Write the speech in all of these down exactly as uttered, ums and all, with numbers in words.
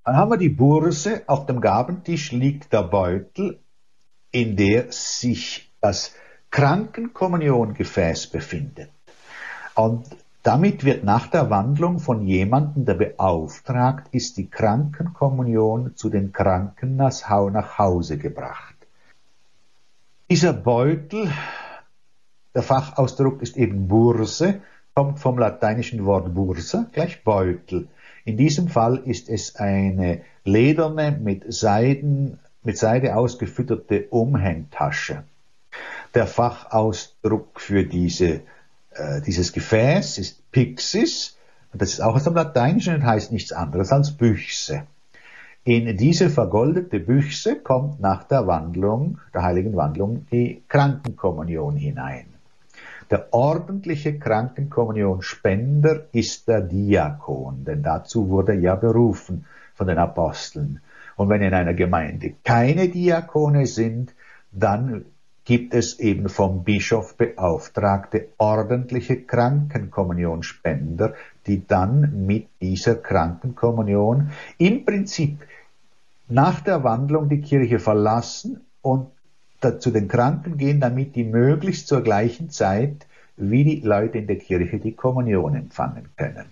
Dann haben wir die Burse, auf dem Gabentisch liegt der Beutel, in der sich das Krankenkommuniongefäß befindet. Und damit wird nach der Wandlung von jemandem, der beauftragt ist, die Krankenkommunion zu den Kranken nach Hause gebracht. Dieser Beutel, der Fachausdruck ist eben Burse, kommt vom lateinischen Wort Bursa, gleich Beutel. In diesem Fall ist es eine lederne, mit Seiden, mit Seide ausgefütterte Umhängtasche. Der Fachausdruck für diese, äh, dieses Gefäß ist Pyxis, und das ist auch aus dem Lateinischen und heißt nichts anderes als Büchse. In diese vergoldete Büchse kommt nach der Wandlung, der heiligen Wandlung, die Krankenkommunion hinein. Der ordentliche Krankenkommunionspender ist der Diakon, denn dazu wurde er ja berufen von den Aposteln. Und wenn in einer Gemeinde keine Diakone sind, dann gibt es eben vom Bischof beauftragte ordentliche Krankenkommunionspender, die dann mit dieser Krankenkommunion im Prinzip nach der Wandlung die Kirche verlassen und zu den Kranken gehen, damit die möglichst zur gleichen Zeit wie die Leute in der Kirche die Kommunion empfangen können.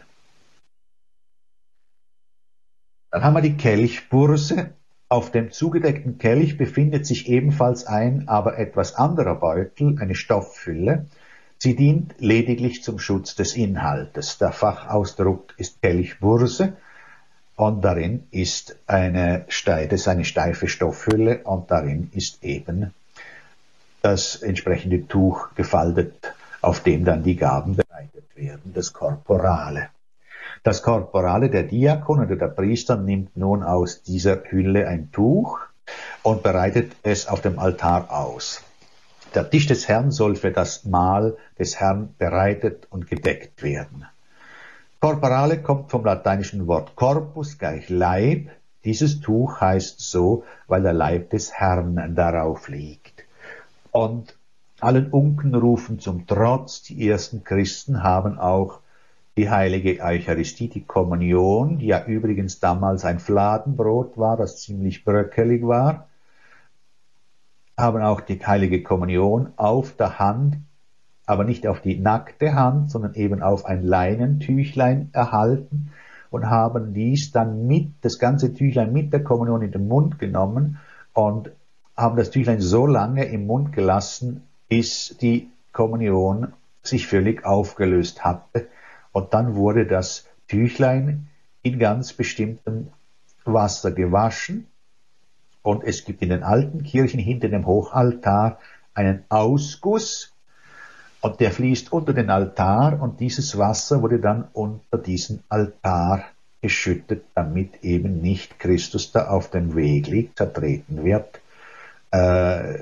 Dann haben wir die Kelchburse. Auf dem zugedeckten Kelch befindet sich ebenfalls ein, aber etwas anderer Beutel, eine Stoffhülle. Sie dient lediglich zum Schutz des Inhaltes. Der Fachausdruck ist Kelchburse. Und darin ist eine, das ist eine steife Stoffhülle und darin ist eben das entsprechende Tuch gefaltet, auf dem dann die Gaben bereitet werden, das Korporale. Das Korporale, der Diakon oder der Priester, nimmt nun aus dieser Hülle ein Tuch und bereitet es auf dem Altar aus. Der Tisch des Herrn soll für das Mahl des Herrn bereitet und gedeckt werden. Korporale kommt vom lateinischen Wort corpus, gleich Leib. Dieses Tuch heißt so, weil der Leib des Herrn darauf liegt. Und allen Unkenrufen zum Trotz, die ersten Christen haben auch die heilige Eucharistie, die Kommunion, die ja übrigens damals ein Fladenbrot war, das ziemlich bröckelig war, haben auch die heilige Kommunion auf der Hand, aber nicht auf die nackte Hand, sondern eben auf ein Leinentüchlein erhalten und haben dies dann mit, das ganze Tüchlein mit der Kommunion in den Mund genommen und haben das Tüchlein so lange im Mund gelassen, bis die Kommunion sich völlig aufgelöst hatte. Und dann wurde das Tüchlein in ganz bestimmtem Wasser gewaschen. Und es gibt in den alten Kirchen hinter dem Hochaltar einen Ausguss, und der fließt unter den Altar, und dieses Wasser wurde dann unter diesen Altar geschüttet, damit eben nicht Christus da auf dem Weg liegt, zertreten wird, äh,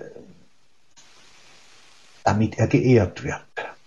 damit er geehrt wird.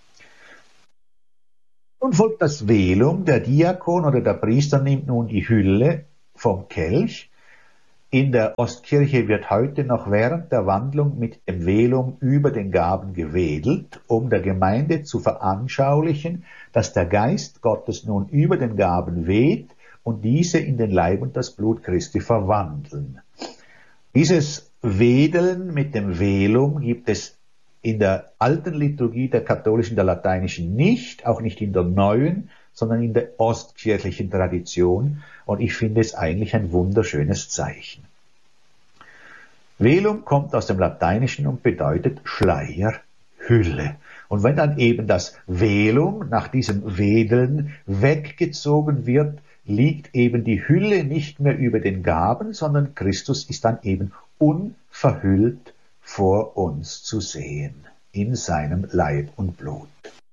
Nun folgt das Velum. Der Diakon oder der Priester nimmt nun die Hülle vom Kelch. In der Ostkirche wird heute noch während der Wandlung mit dem Velum über den Gaben gewedelt, um der Gemeinde zu veranschaulichen, dass der Geist Gottes nun über den Gaben weht und diese in den Leib und das Blut Christi verwandeln. Dieses Wedeln mit dem Velum gibt es in der alten Liturgie der katholischen, der lateinischen nicht, auch nicht in der neuen, sondern in der ostkirchlichen Tradition, und ich finde es eigentlich ein wunderschönes Zeichen. Velum kommt aus dem Lateinischen und bedeutet Schleier, Hülle. Und wenn dann eben das Velum nach diesem Wedeln weggezogen wird, liegt eben die Hülle nicht mehr über den Gaben, sondern Christus ist dann eben unverhüllt vor uns zu sehen, in seinem Leib und Blut.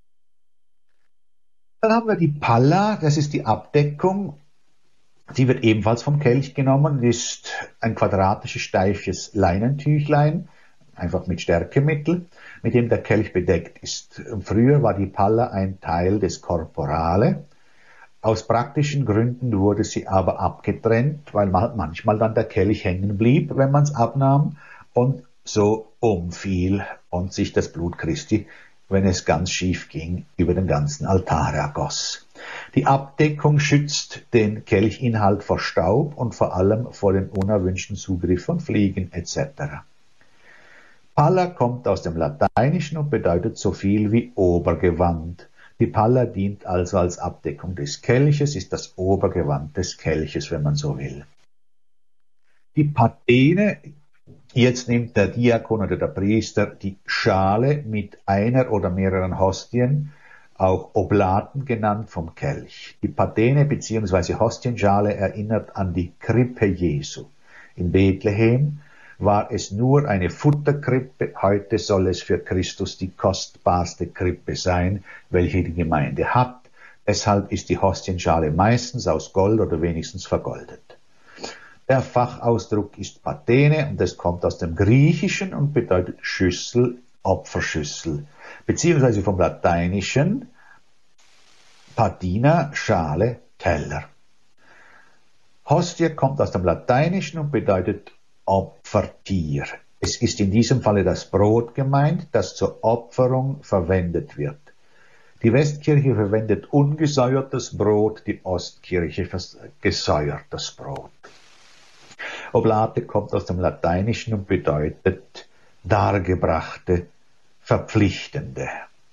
Dann haben wir die Palla, das ist die Abdeckung. Die wird ebenfalls vom Kelch genommen, ist ein quadratisches, steifes Leinentüchlein, einfach mit Stärkemittel, mit dem der Kelch bedeckt ist. Früher war die Palla ein Teil des Korporale. Aus praktischen Gründen wurde sie aber abgetrennt, weil manchmal dann der Kelch hängen blieb, wenn man es abnahm, und so umfiel und sich das Blut Christi wenn es ganz schief ging, über den ganzen Altar ergoss. Die Abdeckung schützt den Kelchinhalt vor Staub und vor allem vor dem unerwünschten Zugriff von Fliegen et cetera. Palla kommt aus dem Lateinischen und bedeutet so viel wie Obergewand. Die Palla dient also als Abdeckung des Kelches, ist das Obergewand des Kelches, wenn man so will. Die Patene, jetzt nimmt der Diakon oder der Priester die Schale mit einer oder mehreren Hostien, auch Oblaten genannt, vom Kelch. Die Patene bzw. Hostienschale erinnert an die Krippe Jesu. In Bethlehem war es nur eine Futterkrippe, heute soll es für Christus die kostbarste Krippe sein, welche die Gemeinde hat. Deshalb ist die Hostienschale meistens aus Gold oder wenigstens vergoldet. Der Fachausdruck ist Patene und es kommt aus dem Griechischen und bedeutet Schüssel, Opferschüssel, beziehungsweise vom Lateinischen Patina, Schale, Teller. Hostie kommt aus dem Lateinischen und bedeutet Opfertier. Es ist in diesem Falle das Brot gemeint, das zur Opferung verwendet wird. Die Westkirche verwendet ungesäuertes Brot, die Ostkirche gesäuertes Brot. Oblate kommt aus dem Lateinischen und bedeutet dargebrachte, verpflichtende.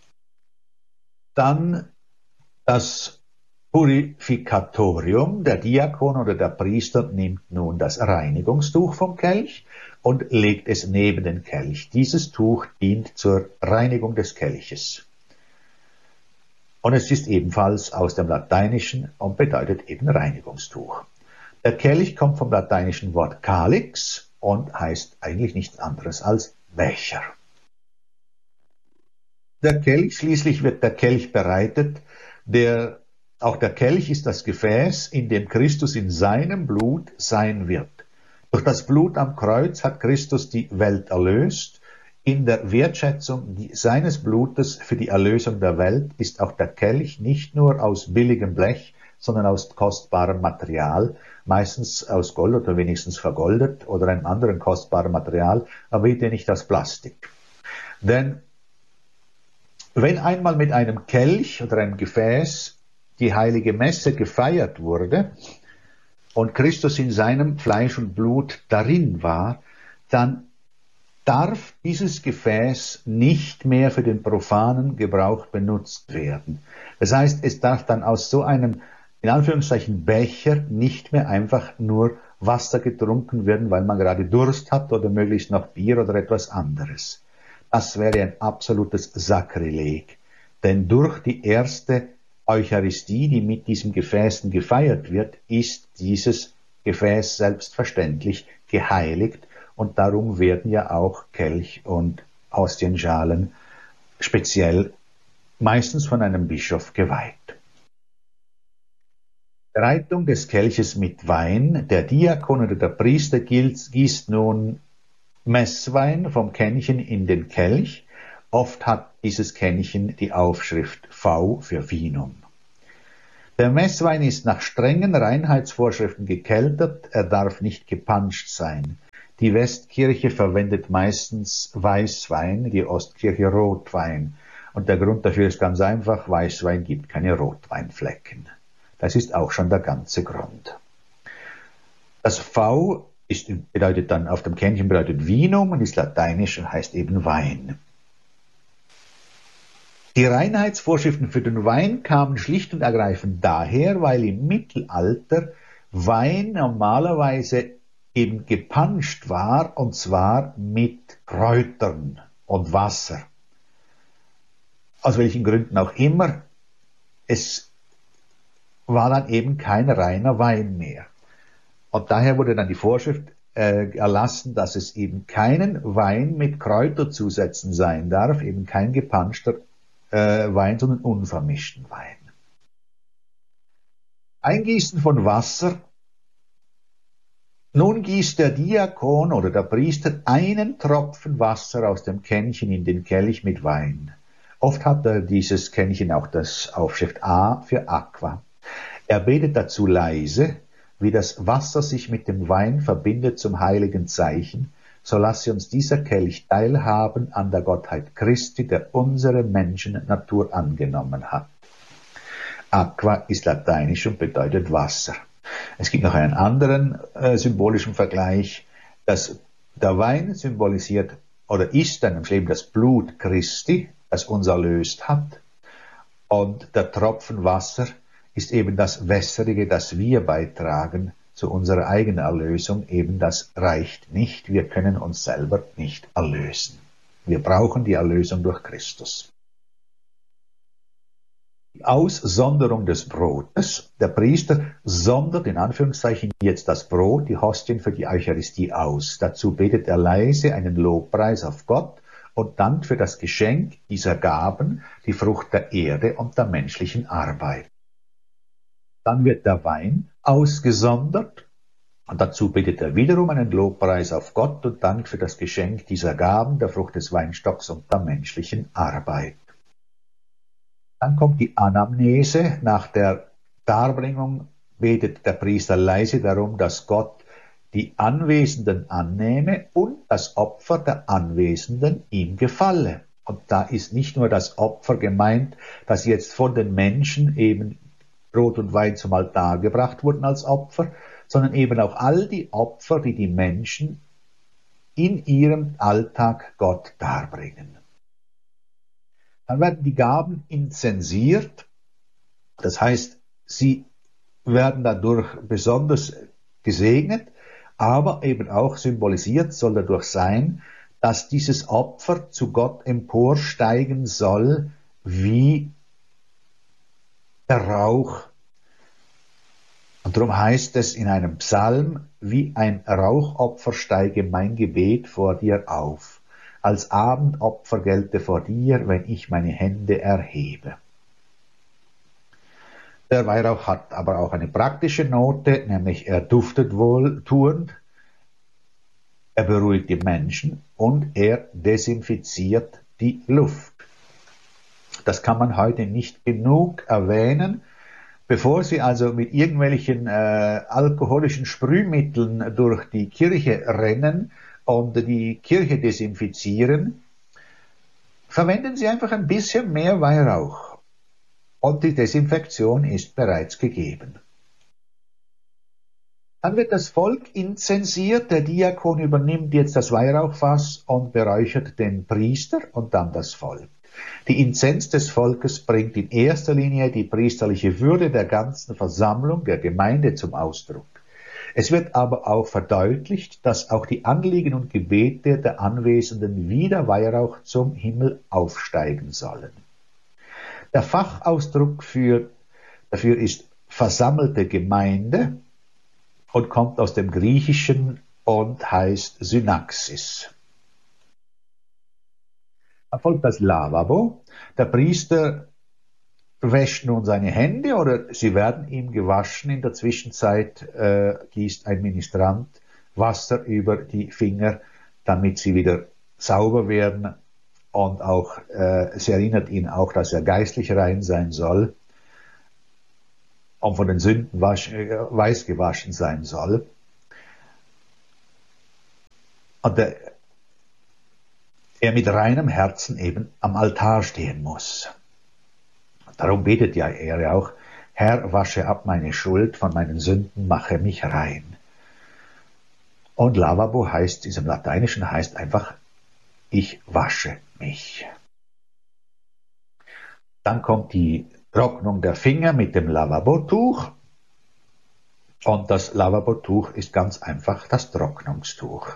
Dann das Purificatorium. Der Diakon oder der Priester nimmt nun das Reinigungstuch vom Kelch und legt es neben den Kelch. Dieses Tuch dient zur Reinigung des Kelches. Und es ist ebenfalls aus dem Lateinischen und bedeutet eben Reinigungstuch. Der Kelch kommt vom lateinischen Wort calix und heißt eigentlich nichts anderes als Becher. Der Kelch, schließlich wird der Kelch bereitet, der Auch der Kelch ist das Gefäß, in dem Christus in seinem Blut sein wird. Durch das Blut am Kreuz hat Christus die Welt erlöst. In der Wertschätzung seines Blutes für die Erlösung der Welt ist auch der Kelch nicht nur aus billigem Blech, sondern aus kostbarem Material, meistens aus Gold oder wenigstens vergoldet oder einem anderen kostbaren Material, aber bitte nicht aus Plastik. Denn wenn einmal mit einem Kelch oder einem Gefäß die heilige Messe gefeiert wurde und Christus in seinem Fleisch und Blut darin war, dann darf dieses Gefäß nicht mehr für den profanen Gebrauch benutzt werden. Das heißt, es darf dann aus so einem, in Anführungszeichen, Becher nicht mehr einfach nur Wasser getrunken werden, weil man gerade Durst hat oder möglichst noch Bier oder etwas anderes. Das wäre ein absolutes Sakrileg, denn durch die erste Eucharistie, die mit diesen Gefäßen gefeiert wird, ist dieses Gefäß selbstverständlich geheiligt und darum werden ja auch Kelch und Hostienschalen speziell meistens von einem Bischof geweiht. Bereitung des Kelches mit Wein. Der Diakon oder der Priester gießt nun Messwein vom Kännchen in den Kelch. Oft hat dieses Kännchen die Aufschrift V für Vinum. Der Messwein ist nach strengen Reinheitsvorschriften gekeltert, er darf nicht gepanscht sein. Die Westkirche verwendet meistens Weißwein, die Ostkirche Rotwein. Und der Grund dafür ist ganz einfach, Weißwein gibt keine Rotweinflecken. Das ist auch schon der ganze Grund. Das V ist, bedeutet dann, auf dem Kännchen bedeutet Vinum und ist lateinisch und heißt eben Wein. Die Reinheitsvorschriften für den Wein kamen schlicht und ergreifend daher, weil im Mittelalter Wein normalerweise eben gepanscht war, und zwar mit Kräutern und Wasser. Aus welchen Gründen auch immer, es war dann eben kein reiner Wein mehr. Und daher wurde dann die Vorschrift äh, erlassen, dass es eben keinen Wein mit Kräuterzusätzen sein darf, eben kein gepanschter äh, Wein, sondern unvermischten Wein. Eingießen von Wasser. Nun gießt der Diakon oder der Priester einen Tropfen Wasser aus dem Kännchen in den Kelch mit Wein. Oft hat er dieses Kännchen auch das Aufschrift A für Aqua. Er betet dazu leise, wie das Wasser sich mit dem Wein verbindet zum heiligen Zeichen, so lasse uns dieser Kelch teilhaben an der Gottheit Christi, der unsere Menschennatur angenommen hat. Aqua ist lateinisch und bedeutet Wasser. Es gibt noch einen anderen äh, symbolischen Vergleich, dass der Wein symbolisiert oder ist dann im Leben das Blut Christi, das uns erlöst hat, und der Tropfen Wasser ist eben das Wässrige, das wir beitragen zu unserer eigenen Erlösung. Eben das reicht nicht, wir können uns selber nicht erlösen. Wir brauchen die Erlösung durch Christus. Die Aussonderung des Brotes. Der Priester sondert in Anführungszeichen jetzt das Brot, die Hostien für die Eucharistie aus. Dazu betet er leise einen Lobpreis auf Gott und dankt für das Geschenk dieser Gaben, die Frucht der Erde und der menschlichen Arbeit. Dann wird der Wein ausgesondert und dazu betet er wiederum einen Lobpreis auf Gott und dankt für das Geschenk dieser Gaben, der Frucht des Weinstocks und der menschlichen Arbeit. Dann kommt die Anamnese. Nach der Darbringung betet der Priester leise darum, dass Gott die Anwesenden annehme und das Opfer der Anwesenden ihm gefalle. Und da ist nicht nur das Opfer gemeint, das jetzt von den Menschen eben Brot und Wein zum Altar gebracht wurden als Opfer, sondern eben auch all die Opfer, die die Menschen in ihrem Alltag Gott darbringen. Dann werden die Gaben inzensiert, das heißt, sie werden dadurch besonders gesegnet, aber eben auch symbolisiert soll dadurch sein, dass dieses Opfer zu Gott emporsteigen soll, wie der Rauch. Und darum heißt es in einem Psalm, wie ein Rauchopfer steige mein Gebet vor dir auf. Als Abendopfer gelte vor dir, wenn ich meine Hände erhebe. Der Weihrauch hat aber auch eine praktische Note, nämlich er duftet wohltuend, er beruhigt die Menschen und er desinfiziert die Luft. Das kann man heute nicht genug erwähnen. Bevor Sie also mit irgendwelchen äh, alkoholischen Sprühmitteln durch die Kirche rennen und die Kirche desinfizieren, verwenden Sie einfach ein bisschen mehr Weihrauch. Und die Desinfektion ist bereits gegeben. Dann wird das Volk inzensiert. Der Diakon übernimmt jetzt das Weihrauchfass und beräuchert den Priester und dann das Volk. Die Inzenz des Volkes bringt in erster Linie die priesterliche Würde der ganzen Versammlung, der Gemeinde zum Ausdruck. Es wird aber auch verdeutlicht, dass auch die Anliegen und Gebete der Anwesenden wie der Weihrauch zum Himmel aufsteigen sollen. Der Fachausdruck für, dafür ist versammelte Gemeinde und kommt aus dem Griechischen und heißt Synaxis. Dann folgt das Lavabo. Der Priester wäscht nun seine Hände oder sie werden ihm gewaschen. In der Zwischenzeit äh, gießt ein Ministrant Wasser über die Finger, damit sie wieder sauber werden. Und auch, äh, es erinnert ihn auch, dass er geistlich rein sein soll und von den Sünden wasch, äh, weiß gewaschen sein soll. Und der, er mit reinem Herzen eben am Altar stehen muss. Darum betet ja er auch, Herr, wasche ab meine Schuld, von meinen Sünden mache mich rein. Und Lavabo heißt, diesem Lateinischen heißt einfach, ich wasche mich. Dann kommt die Trocknung der Finger mit dem Lavabotuch. Und das Lavabotuch ist ganz einfach das Trocknungstuch.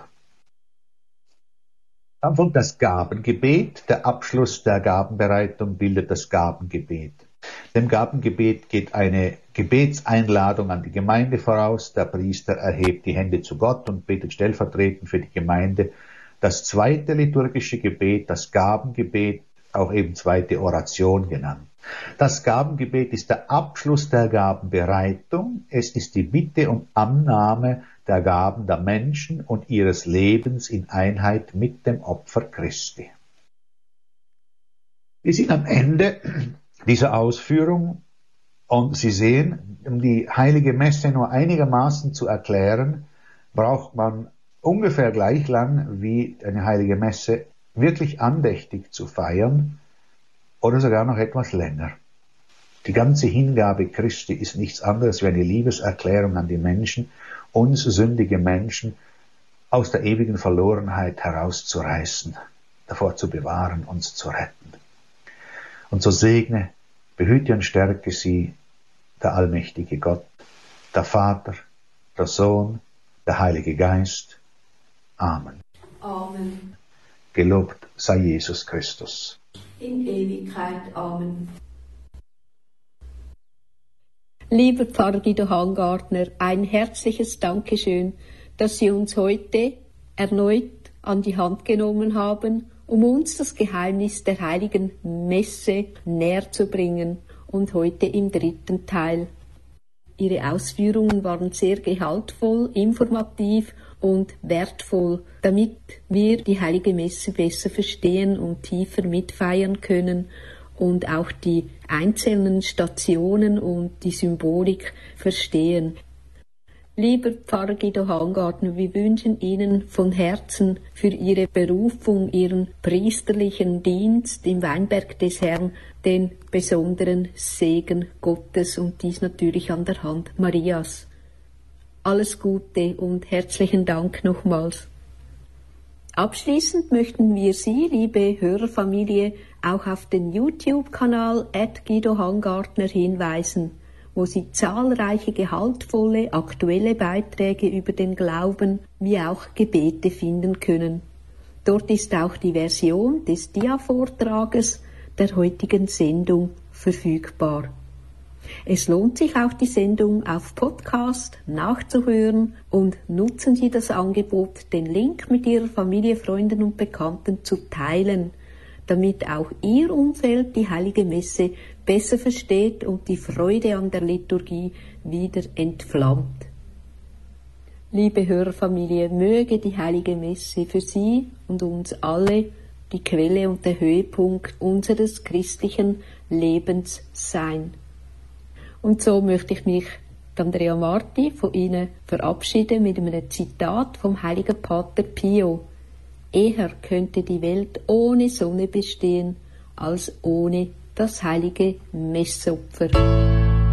Dann folgt das Gabengebet. Der Abschluss der Gabenbereitung bildet das Gabengebet. Dem Gabengebet geht eine Gebetseinladung an die Gemeinde voraus. Der Priester erhebt die Hände zu Gott und betet stellvertretend für die Gemeinde. Das zweite liturgische Gebet, das Gabengebet, auch eben zweite Oration genannt. Das Gabengebet ist der Abschluss der Gabenbereitung. Es ist die Bitte um Annahme der Gaben der Menschen und ihres Lebens in Einheit mit dem Opfer Christi. Wir sind am Ende dieser Ausführung und Sie sehen, um die heilige Messe nur einigermaßen zu erklären, braucht man ungefähr gleich lang wie eine heilige Messe wirklich andächtig zu feiern oder sogar noch etwas länger. Die ganze Hingabe Christi ist nichts anderes wie eine Liebeserklärung an die Menschen, uns sündige Menschen aus der ewigen Verlorenheit herauszureißen, davor zu bewahren, uns zu retten. Und so segne, behüte und stärke sie der allmächtige Gott, der Vater, der Sohn, der Heilige Geist. Amen. Amen. Gelobt sei Jesus Christus. In Ewigkeit. Amen. Lieber Pfarrer Guido Hangartner, ein herzliches Dankeschön, dass Sie uns heute erneut an die Hand genommen haben, um uns das Geheimnis der Heiligen Messe näher zu bringen, und heute im dritten Teil. Ihre Ausführungen waren sehr gehaltvoll, informativ und wertvoll, damit wir die Heilige Messe besser verstehen und tiefer mitfeiern können und auch die einzelnen Stationen und die Symbolik verstehen. Lieber Pfarrer Guido Hangartner, wir wünschen Ihnen von Herzen für Ihre Berufung, Ihren priesterlichen Dienst im Weinberg des Herrn den besonderen Segen Gottes und dies natürlich an der Hand Marias. Alles Gute und herzlichen Dank nochmals. Abschließend möchten wir Sie, liebe Hörerfamilie, auch auf den YouTube-Kanal at Guido Hangartner hinweisen, wo Sie zahlreiche gehaltvolle, aktuelle Beiträge über den Glauben wie auch Gebete finden können. Dort ist auch die Version des Dia-Vortrages der heutigen Sendung verfügbar. Es lohnt sich auch, die Sendung auf Podcast nachzuhören, und nutzen Sie das Angebot, den Link mit Ihrer Familie, Freunden und Bekannten zu teilen, damit auch Ihr Umfeld die Heilige Messe besser versteht und die Freude an der Liturgie wieder entflammt. Liebe Hörerfamilie, möge die Heilige Messe für Sie und uns alle die Quelle und der Höhepunkt unseres christlichen Lebens sein. Und so möchte ich mich, Andrea Marti, von Ihnen verabschieden mit einem Zitat vom heiligen Pater Pio. Eher könnte die Welt ohne Sonne bestehen, als ohne das heilige Messopfer.